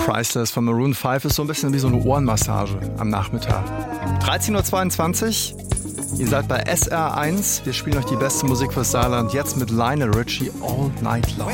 Priceless von Maroon 5 ist so ein bisschen wie so eine Ohrenmassage am Nachmittag. 13.22 Uhr, ihr seid bei SR1. Wir spielen euch die beste Musik fürs Saarland, jetzt mit Lionel Richie All Night Long.